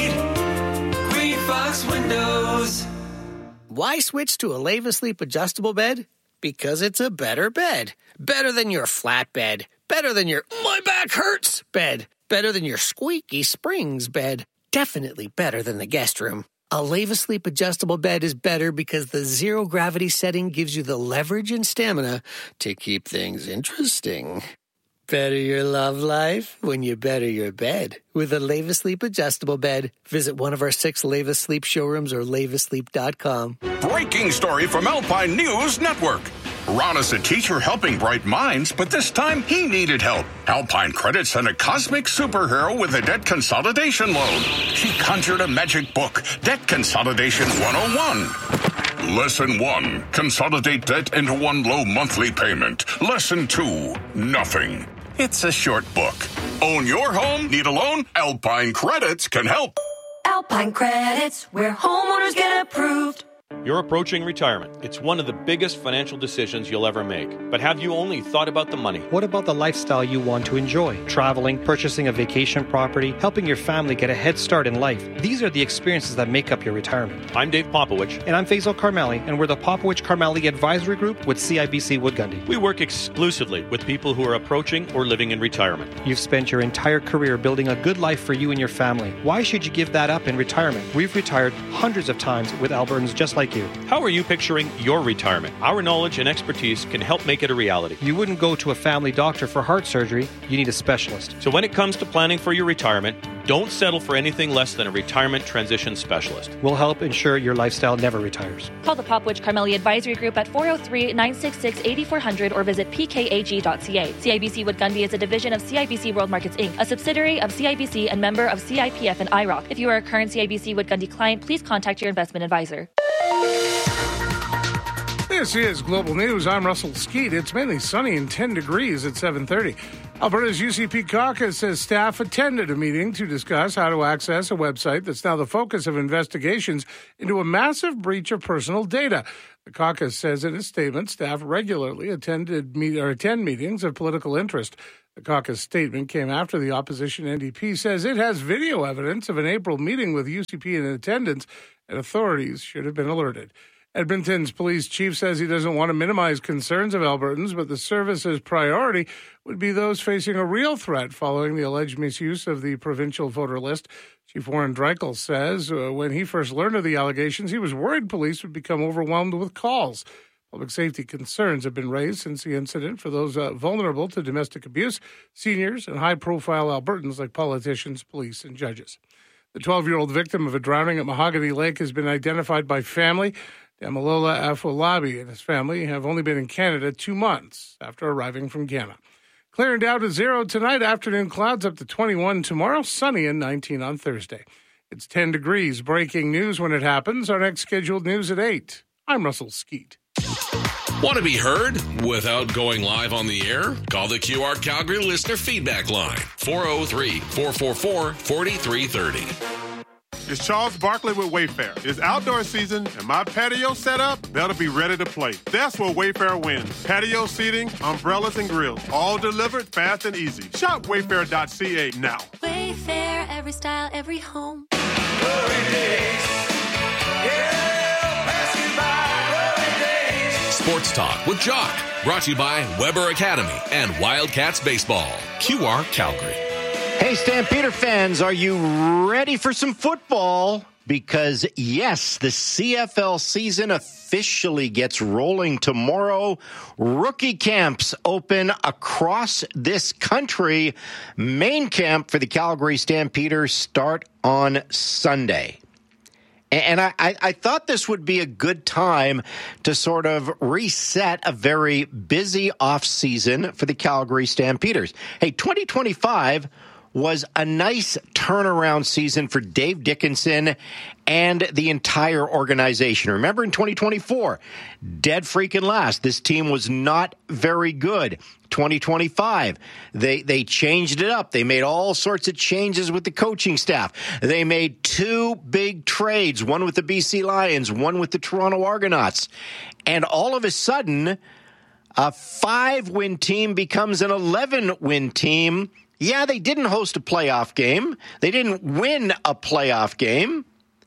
Fox Windows. Why switch to a Leva Sleep adjustable bed? Because it's a better bed. Better than your flat bed. Better than your my back hurts bed. Better than your squeaky springs bed. Definitely better than the guest room. A Leva Sleep adjustable bed is better because the zero gravity setting gives you the leverage and stamina to keep things interesting. Better your love life when you better your bed with a Leva Sleep adjustable bed. Visit one of our six Leva Sleep showrooms or leva sleep dot com. Breaking story from Alpine News Network. Ron is a teacher helping bright minds, but this time he needed help. Alpine Credit sent a cosmic superhero with a debt consolidation loan. She conjured a magic book, Debt Consolidation one oh one. Lesson one, consolidate debt into one low monthly payment. Lesson two, nothing. It's a short book. Own your home? Need a loan? Alpine Credits can help. Alpine Credits, where homeowners get approved. You're approaching retirement. It's one of the biggest financial decisions you'll ever make. But have you only thought about the money? What about the lifestyle you want to enjoy? Traveling, purchasing a vacation property, helping your family get a head start in life. These are the experiences that make up your retirement. I'm Dave Popowich. And I'm Faisal Carmeli, and we're the Popowich Carmeli Advisory Group with C I B C Wood Gundy. We work exclusively with people who are approaching or living in retirement. You've spent your entire career building a good life for you and your family. Why should you give that up in retirement? We've retired hundreds of times with Albertans just like you. How are you picturing your retirement? Our knowledge and expertise can help make it a reality. You wouldn't go to a family doctor for heart surgery. You need a specialist. So when it comes to planning for your retirement, Don't settle for anything less than a retirement transition specialist. We'll help ensure your lifestyle never retires. Call the Popwich Carmelia Advisory Group at four oh three, nine six six, eight four zero zero or visit p k a g dot c a. C I B C Wood Gundy is a division of C I B C World Markets, Incorporated, a subsidiary of C I B C and member of C I P F and I R O C. If you are a current C I B C Wood Gundy client, please contact your investment advisor. This is Global News. I'm Russell Skeet. It's mainly sunny and ten degrees at seven thirty. Alberta's U C P caucus says staff attended a meeting to discuss how to access a website that's now the focus of investigations into a massive breach of personal data. The caucus says in a statement staff regularly attended meet, or attend meetings of political interest. The caucus statement came after the opposition N D P says it has video evidence of an April meeting with U C P in attendance, and authorities should have been alerted. Edmonton's police chief says he doesn't want to minimize concerns of Albertans, but the service's priority would be those facing a real threat following the alleged misuse of the provincial voter list. Chief Warren Dreichel says uh, when he first learned of the allegations, he was worried police would become overwhelmed with calls. Public safety concerns have been raised since the incident for those uh, vulnerable to domestic abuse, seniors, and high-profile Albertans like politicians, police, and judges. The twelve-year-old victim of a drowning at Mahogany Lake has been identified by family. Damalola Afolabi and his family have only been in Canada two months after arriving from Ghana. Clearing down to zero tonight, afternoon clouds up to twenty-one tomorrow, sunny and nineteen on Thursday. It's ten degrees. Breaking news when it happens. Our next scheduled news at eight. I'm Russell Skeet. Want to be heard without going live on the air? Call the Q R Calgary listener feedback line, four oh three, four four four, four three three oh. It's Charles Barkley with Wayfair. It's outdoor season, and my patio setup better be ready to play. That's where Wayfair wins. Patio seating, umbrellas, and grills, all delivered fast and easy. Shop wayfair dot c a now. Wayfair, every style, every home. Glory days. Yeah, pass you by. Glory days. Sports Talk with Jock. Brought to you by Weber Academy and Wildcats Baseball. Q R Calgary. Hey, Stampeder fans, are you ready for some football? Because, yes, the C F L season officially gets rolling tomorrow. Rookie camps open across this country. Main camp for the Calgary Stampeders start on Sunday. And I, I thought this would be a good time to sort of reset a very busy offseason for the Calgary Stampeders. Hey, twenty twenty-five was a nice turnaround season for Dave Dickinson and the entire organization. Remember in twenty twenty-four, dead freaking last. This team was not very good. twenty twenty-five, they they changed it up. They made all sorts of changes with the coaching staff. They made two big trades, one with the B C Lions, one with the Toronto Argonauts. And all of a sudden, a five-win team becomes an eleven-win team. Yeah, they didn't host a playoff game. They didn't win a playoff game,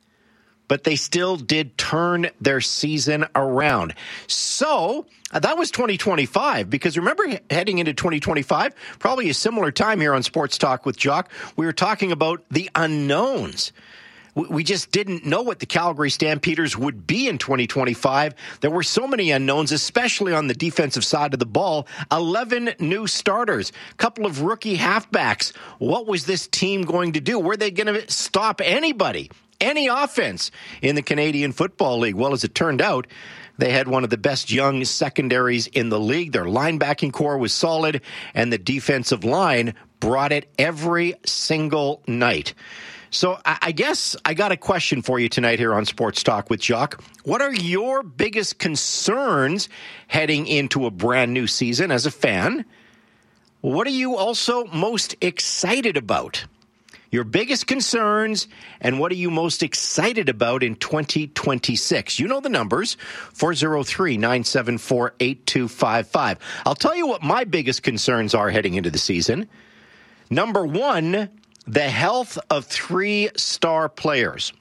but they still did turn their season around. So uh, that was twenty twenty-five, because remember heading into twenty twenty-five, probably a similar time here on Sports Talk with Jock, we were talking about the unknowns. We just didn't know what the Calgary Stampeders would be in twenty twenty-five. There were so many unknowns, especially on the defensive side of the ball. eleven new starters, a couple of rookie halfbacks. What was this team going to do? Were they going to stop anybody, any offense in the Canadian Football League? Well, as it turned out, they had one of the best young secondaries in the league. Their linebacking core was solid, and the defensive line brought it every single night. So I guess I got a question for you tonight here on Sports Talk with Jock. What are your biggest concerns heading into a brand new season as a fan? What are you also most excited about? Your biggest concerns, and what are you most excited about in twenty twenty-six? You know the numbers, four oh three, nine seven four, eight two five five. I'll tell you what my biggest concerns are heading into the season. Number one, the health of three-star players.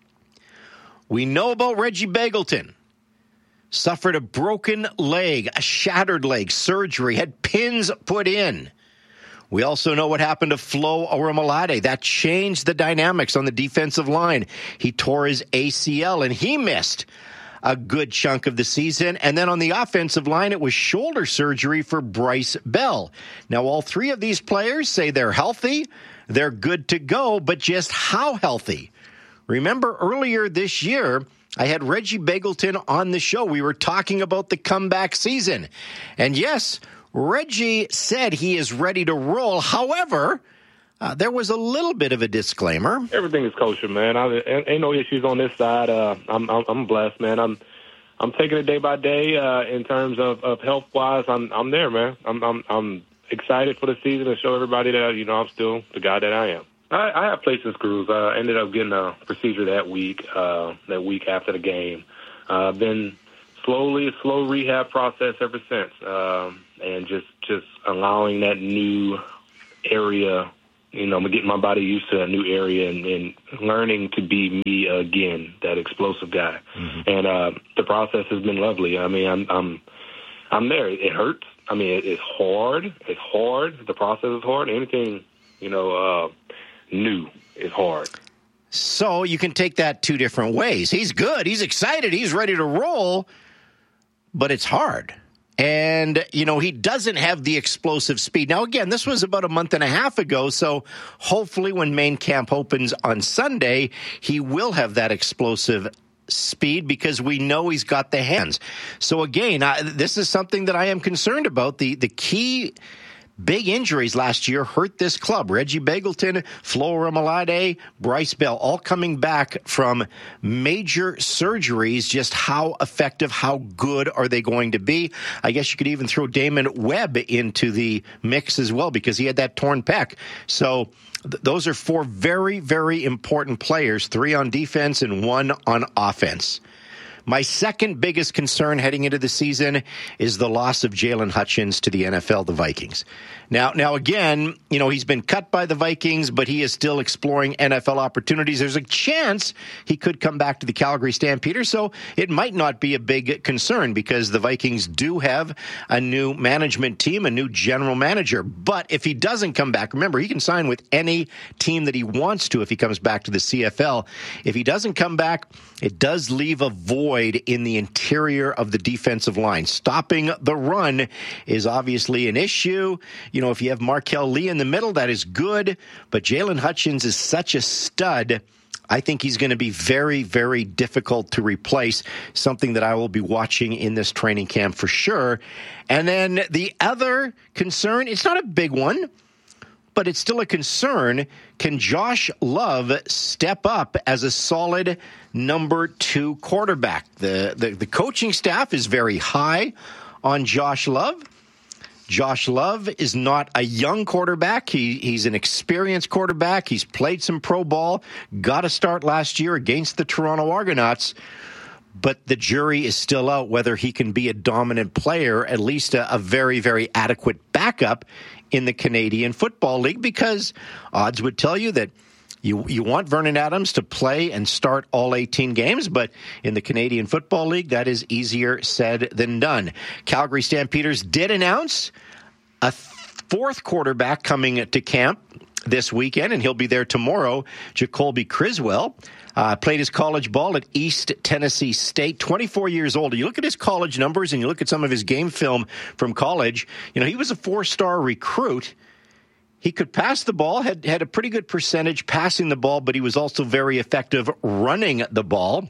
We know about Reggie Begelton. Suffered a broken leg, a shattered leg, surgery, had pins put in. We also know what happened to Flo Oromolade. That changed the dynamics on the defensive line. He tore his A C L, and he missed a good chunk of the season. And then on the offensive line, it was shoulder surgery for Bryce Bell. Now, all three of these players say they're healthy, they're good to go, but just how healthy? Remember earlier this year, I had Reggie Begelton on the show. We were talking about the comeback season. And yes, Reggie said he is ready to roll. However, uh, there was a little bit of a disclaimer. Everything is kosher, man. I, ain't no issues on this side. Uh, I'm, I'm, I'm blessed, man. I'm, I'm taking it day by day. Uh, in terms of, of health wise, I'm, I'm there, man. I'm, I'm, I'm excited for the season to show everybody that you know I'm still the guy that I am. I, I have plates and screws. I uh, ended up getting a procedure that week, uh, that week after the game. Uh, been slowly, slow rehab process ever since, um, and just, just allowing that new area. You know, I'm getting my body used to a new area and, and learning to be me again, that explosive guy. Mm-hmm. And uh, the process has been lovely. I mean, I'm, I'm, I'm there. It hurts. I mean, it, it's hard. It's hard. The process is hard. Anything, you know. Uh, new is hard. So you can take that two different ways. He's good. He's excited. He's ready to roll, but it's hard. And, you know, he doesn't have the explosive speed. Now, again, this was about a month and a half ago, so hopefully when main camp opens on Sunday, he will have that explosive speed because we know he's got the hands. So, again, I, this is something that I am concerned about. The, the key big injuries last year hurt this club. Reggie Begelton, Flo Ramalade, Bryce Bell, all coming back from major surgeries. Just how effective, how good are they going to be? I guess you could even throw Damon Webb into the mix as well because he had that torn pec. So th- those are four very, very important players, three on defense and one on offense. My second biggest concern heading into the season is the loss of Jalen Hutchins to the N F L, the Vikings. Now, now again, you know, he's been cut by the Vikings, but he is still exploring N F L opportunities. There's a chance he could come back to the Calgary Stampeders, so it might not be a big concern because the Vikings do have a new management team, a new general manager. But if he doesn't come back, remember, he can sign with any team that he wants to if he comes back to the C F L. If he doesn't come back, it does leave a void in the interior of the defensive line. Stopping the run is obviously an issue. You know, if you have Markel Lee in the middle, that is good. But Jalen Hutchins is such a stud. I think he's going to be very, very difficult to replace, something that I will be watching in this training camp for sure. And then the other concern, it's not a big one, but it's still a concern. Can Josh Love step up as a solid number two quarterback? The, the, the coaching staff is very high on Josh Love. Josh Love is not a young quarterback. He, he's an experienced quarterback. He's played some pro ball, got a start last year against the Toronto Argonauts. But the jury is still out whether he can be a dominant player, at least a, a very, very adequate backup in the Canadian Football League, because odds would tell you that you you want Vernon Adams to play and start all eighteen games, but in the Canadian Football League, that is easier said than done. Calgary Stampeders did announce a fourth quarterback coming to camp this weekend, and he'll be there tomorrow, Jacoby Criswell. Uh, played his college ball at East Tennessee State, twenty-four years old. You look at his college numbers and you look at some of his game film from college, you know, he was a four-star recruit. He could pass the ball, had, had a pretty good percentage passing the ball, but he was also very effective running the ball.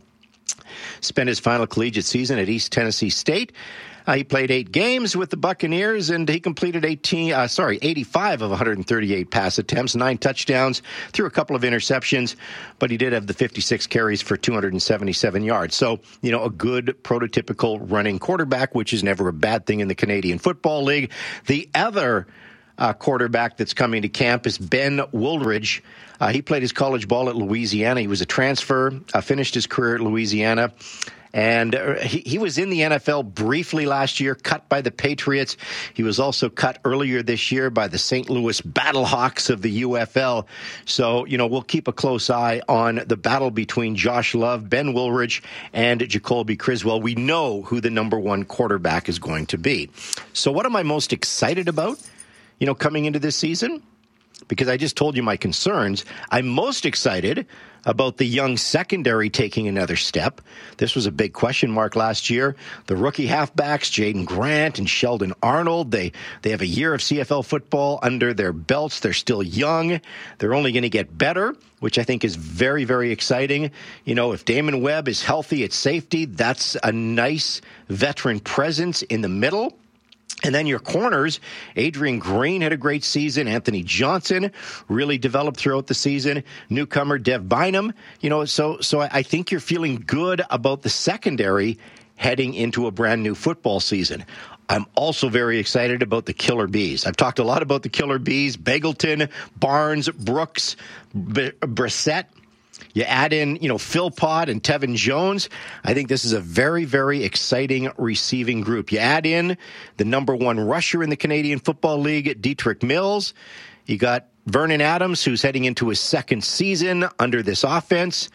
Spent his final collegiate season at East Tennessee State. Uh, he played eight games with the Buccaneers, and he completed eighteen, uh, sorry, eighty-five of one hundred thirty-eight pass attempts, nine touchdowns, threw a couple of interceptions, but he did have the fifty-six carries for two hundred seventy-seven yards. So, you know, a good prototypical running quarterback, which is never a bad thing in the Canadian Football League. The other uh, quarterback that's coming to camp is Ben Woolridge. Uh, he played his college ball at Louisiana. He was a transfer, uh, finished his career at Louisiana. And uh, he, he was in the N F L briefly last year, cut by the Patriots. He was also cut earlier this year by the Saint Louis Battlehawks of the U F L. So, you know, we'll keep a close eye on the battle between Josh Love, Ben Woolridge, and Jacoby Criswell. We know who the number one quarterback is going to be. So what am I most excited about, you know, coming into this season? because I just told you my concerns. I'm most excited about the young secondary taking another step. This was a big question mark last year. The rookie halfbacks, Jaden Grant and Sheldon Arnold, they, they have a year of C F L football under their belts. They're still young. They're only going to get better, which I think is very, very exciting. You know, if Damon Webb is healthy at safety, that's a nice veteran presence in the middle. And then your corners, Adrian Green had a great season. Anthony Johnson really developed throughout the season. Newcomer Dev Bynum. You know, so so I think you're feeling good about the secondary heading into a brand new football season. I'm also very excited about the Killer Bees. I've talked a lot about the Killer Bees. Begelton, Barnes, Brooks, B- Brissett. You add in, you know, Philpott and Tevin Jones. I think this is a very, very exciting receiving group. You add in the number one rusher in the Canadian Football League, Dietrich Mills. You got Vernon Adams, who's heading into his second season under this offense.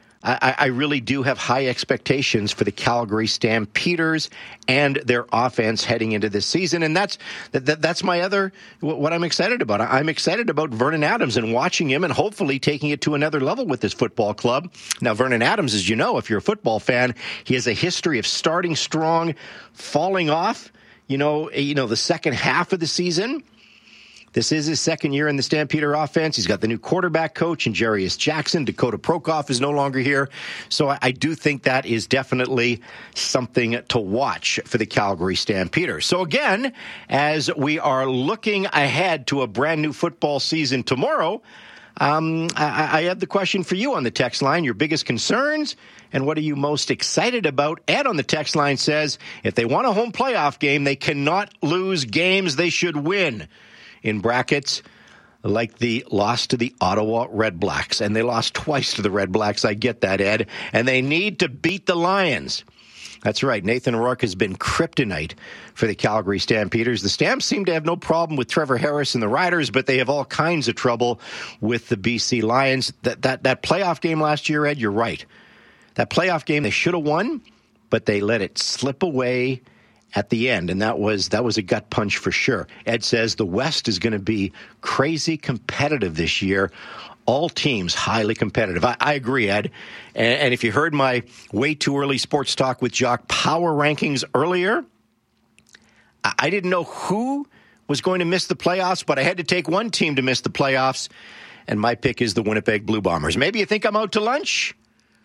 I, I really do have high expectations for the Calgary Stampeders and their offense heading into this season. And that's that, that's my other, what I'm excited about. I'm excited about Vernon Adams and watching him and hopefully taking it to another level with this football club. Now, Vernon Adams, as you know, if you're a football fan, he has a history of starting strong, falling off, you know, you know, the second half of the season. This is his second year in the Stampeder offense. He's got the new quarterback coach in Jarius Jackson. Dakota Prokop is no longer here. So I, I do think that is definitely something to watch for the Calgary Stampeders. So again, as we are looking ahead to a brand new football season tomorrow, um, I, I have the question for you on the text line. Your biggest concerns and what are you most excited about? Ed on the text line says, if they want a home playoff game, they cannot lose games they should win. In brackets, like the loss to the Ottawa Red Blacks. And they lost twice to the Red Blacks. I get that, Ed. And they need to beat the Lions. That's right. Nathan Rourke has been kryptonite for the Calgary Stampeders. The Stamps seem to have no problem with Trevor Harris and the Riders, but they have all kinds of trouble with the B C Lions. That, that, that playoff game last year, Ed, you're right. That playoff game they should have won, but they let it slip away at the end, and that was that was a gut punch for sure. Ed says the West is going to be crazy competitive this year. All teams highly competitive. I, I agree, Ed. And, and if you heard my way too early sports talk with Jock power rankings earlier, I, I didn't know who was going to miss the playoffs, but I had to take one team to miss the playoffs, and my pick is the Winnipeg Blue Bombers. Maybe you think I'm out to lunch?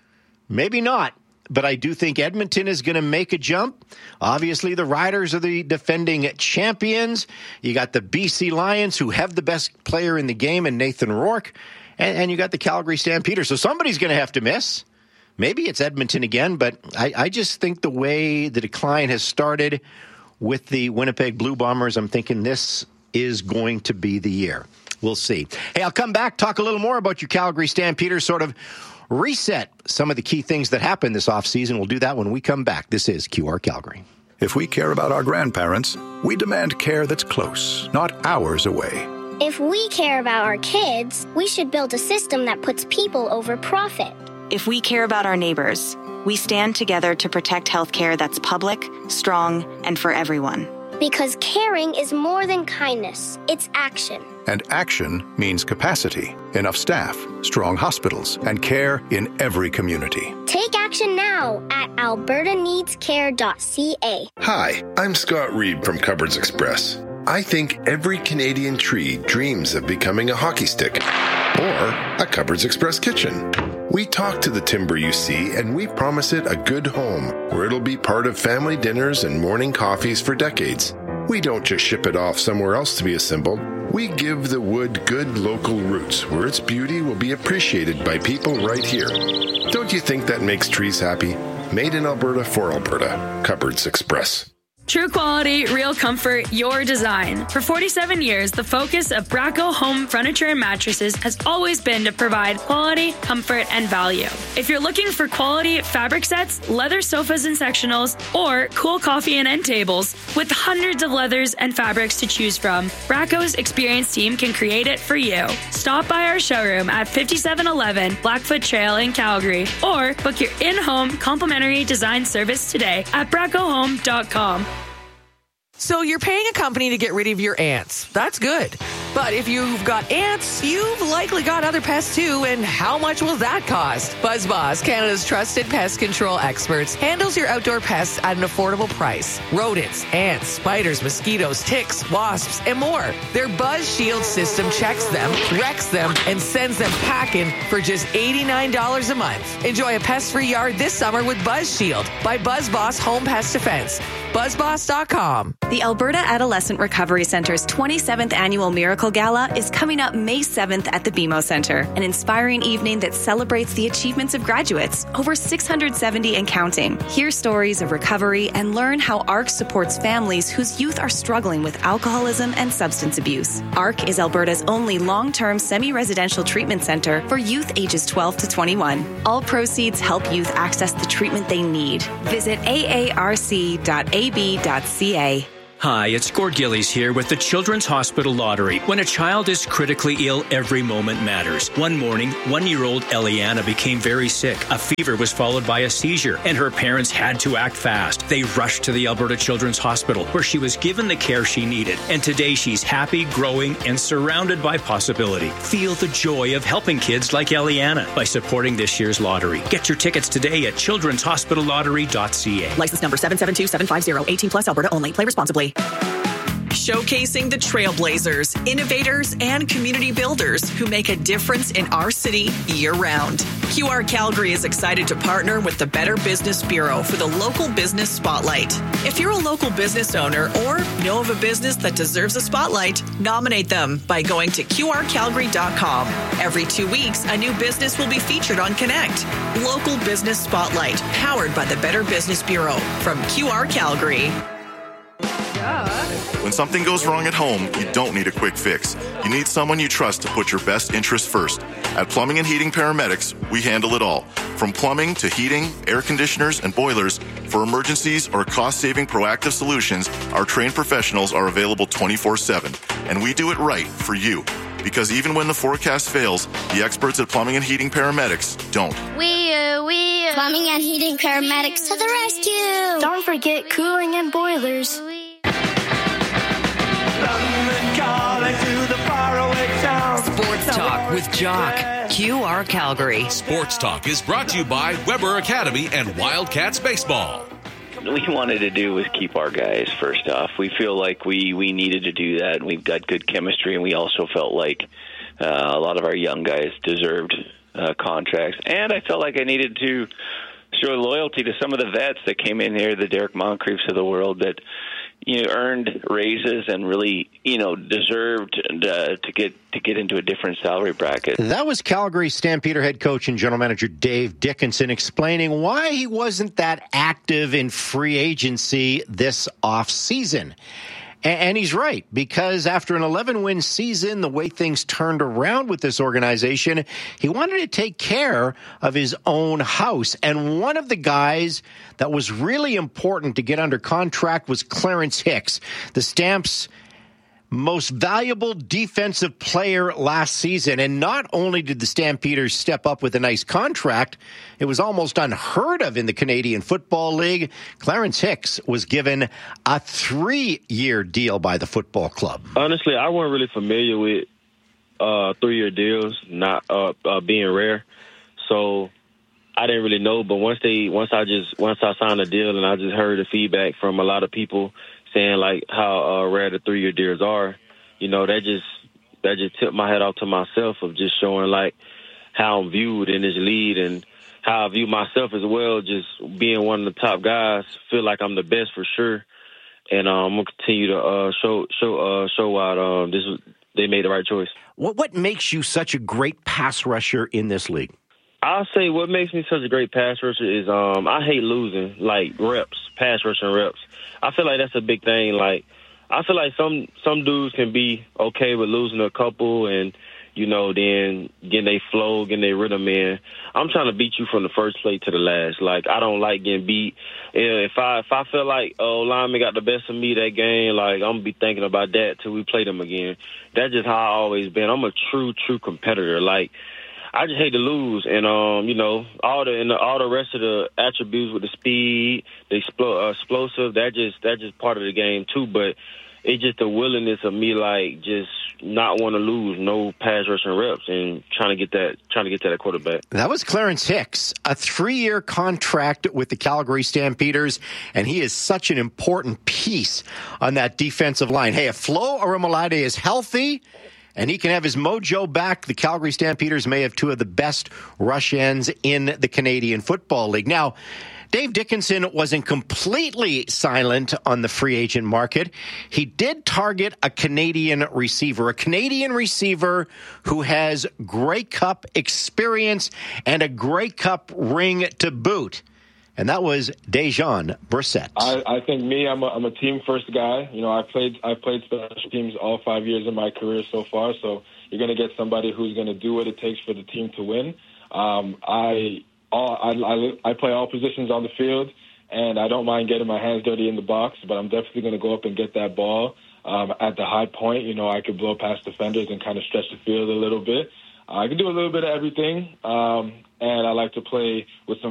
Maybe not. But I do think Edmonton is going to make a jump. Obviously, the Riders are the defending champions. You got the B C Lions, who have the best player in the game, and Nathan Rourke. And, and you got the Calgary Stampeders. So somebody's going to have to miss. Maybe it's Edmonton again, but I, I just think the way the decline has started with the Winnipeg Blue Bombers, I'm thinking this is going to be the year. We'll see. Hey, I'll come back, talk a little more about your Calgary Stampeders, sort of reset some of the key things that happened this offseason. We'll do that when we come back. This is Q R Calgary. If we care about our grandparents, we demand care that's close, not hours away. If we care about our kids, we should build a system that puts people over profit. If we care about our neighbors, we stand together to protect healthcare that's public, strong, and for everyone. Because caring is more than kindness, it's action. And action means capacity, enough staff, strong hospitals, and care in every community. Take action now at alberta needs care dot c a. Hi, I'm Scott Reed from Cupboards Express. I think every Canadian tree dreams of becoming a hockey stick or a Cupboards Express kitchen. We talk to the timber you see, and we promise it a good home where it'll be part of family dinners and morning coffees for decades. We don't just ship it off somewhere else to be assembled. We give the wood good local roots where its beauty will be appreciated by people right here. Don't you think that makes trees happy? Made in Alberta for Alberta. Cupboards Express. True quality, real comfort, your design. For forty-seven years, the focus of Bracco Home Furniture and Mattresses has always been to provide quality, comfort, and value. If you're looking for quality fabric sets, leather sofas and sectionals, or cool coffee and end tables, with hundreds of leathers and fabrics to choose from, Bracco's experienced team can create it for you. Stop by our showroom at fifty-seven eleven Blackfoot Trail in Calgary, or book your in-home complimentary design service today at bracco home dot com. So you're paying a company to get rid of your ants. That's good. But if you've got ants, you've likely got other pests too, and how much will that cost? BuzzBoss, Canada's trusted pest control experts, handles your outdoor pests at an affordable price. Rodents, ants, spiders, mosquitoes, ticks, wasps, and more. Their Buzz Shield system checks them, wrecks them, and sends them packing for just eighty-nine dollars a month. Enjoy a pest-free yard this summer with Buzz Shield by BuzzBoss Home Pest Defense. buzz boss dot com. The Alberta Adolescent Recovery Centre's twenty-seventh Annual Miracle Gala is coming up May seventh at the B M O Centre, an inspiring evening that celebrates the achievements of graduates, over six hundred seventy and counting. Hear stories of recovery and learn how A R C supports families whose youth are struggling with alcoholism and substance abuse. A R C is Alberta's only long-term semi-residential treatment centre for youth ages twelve to twenty-one. All proceeds help youth access the treatment they need. Visit a a r c dot a b dot c a. Hi, it's Gord Gillies here with the Children's Hospital Lottery. When a child is critically ill, every moment matters. One morning, one-year-old Eliana became very sick. A fever was followed by a seizure, and her parents had to act fast. They rushed to the Alberta Children's Hospital, where she was given the care she needed. And today, she's happy, growing, and surrounded by possibility. Feel the joy of helping kids like Eliana by supporting this year's lottery. Get your tickets today at children's hospital lottery dot c a. License number seven seven two seven five zero. eighteen plus Alberta only. Play responsibly. Showcasing the trailblazers, innovators, and community builders who make a difference in our city year-round. Q R Calgary is excited to partner with the Better Business Bureau for the Local Business Spotlight. If you're a local business owner or know of a business that deserves a spotlight, nominate them by going to q r calgary dot com. Every two weeks, a new business will be featured on Connect. Local Business Spotlight, powered by the Better Business Bureau from Q R Calgary. When something goes wrong at home, you don't need a quick fix. You need someone you trust to put your best interests first. At Plumbing and Heating Paramedics, we handle it all. From plumbing to heating, air conditioners, and boilers, for emergencies or cost-saving proactive solutions, our trained professionals are available twenty-four seven. And we do it right for you. Because even when the forecast fails, the experts at Plumbing and Heating Paramedics don't. We, uh, we, uh, Plumbing and Heating Paramedics to the rescue! Don't forget cooling and boilers. Sports Talk with Jock. Q R Calgary. Sports Talk is brought to you by Weber Academy and Wildcats Baseball. What we wanted to do was keep our guys, first off. We feel like we, we needed to do that, and we've got good chemistry, and we also felt like uh, a lot of our young guys deserved uh, contracts. And I felt like I needed to show loyalty to some of the vets that came in here, the Derek Moncriefs of the world, that you know, earned raises and really, you know, deserved uh, to get to get into a different salary bracket. That was Calgary Stampeder head coach and general manager Dave Dickinson explaining why he wasn't that active in free agency this offseason. And he's right, because after an eleven-win season, the way things turned around with this organization, he wanted to take care of his own house. And one of the guys that was really important to get under contract was Clarence Hicks, the Stamps' most valuable defensive player last season. And not only did the Stampeders step up with a nice contract, it was almost unheard of in the Canadian Football League. Clarence Hicks was given a three-year deal by the football club. Honestly, I wasn't really familiar with uh, three-year deals, not uh, uh, being rare. So I didn't really know. But once they, once I just, once I signed a deal and I just heard the feedback from a lot of people saying like how uh, rare the three-year deals are, you know, that just that just tipped my head off to myself of just showing like how I'm viewed in this league and how I view myself as well. Just being one of the top guys, feel like I'm the best for sure, and um, I'm gonna continue to uh, show show uh, show out. Um, this was, they made the right choice. What what makes you such a great pass rusher in this league? I'll say what makes me such a great pass rusher is um, I hate losing, like reps, pass rushing reps. I feel like that's a big thing. Like, I feel like some some dudes can be okay with losing a couple and, you know, then getting they flow, getting their rhythm in. I'm trying to beat you from the first play to the last. Like, I don't like getting beat. If I if I feel like, oh, lineman got the best of me that game, like, I'm going to be thinking about that till we play them again. That's just how I always been. I'm a true, true competitor. Like, I just hate to lose, and um, you know, all the and the, all the rest of the attributes with the speed, the explo- uh, explosive, that just that just part of the game too. But it's just the willingness of me, like, just not want to lose no pass rushing reps and trying to get that trying to get to that quarterback. That was Clarence Hicks, a three-year contract with the Calgary Stampeders, and he is such an important piece on that defensive line. Hey, if Flo Aromalade is healthy and he can have his mojo back, the Calgary Stampeders may have two of the best rush ends in the Canadian Football League. Now, Dave Dickenson wasn't completely silent on the free agent market. He did target a Canadian receiver, a Canadian receiver who has Grey Cup experience and a Grey Cup ring to boot. And that was Dejon Brissett. I, I think me, I'm a, I'm a team-first guy. You know, I played I played special teams all five years of my career so far, so you're going to get somebody who's going to do what it takes for the team to win. Um, I... All, I, I, I play all positions on the field, and I don't mind getting my hands dirty in the box, but I'm definitely going to go up and get that ball um, at the high point. You know, I could blow past defenders and kind of stretch the field a little bit. Uh, I can do a little bit of everything, um, and I like to play with some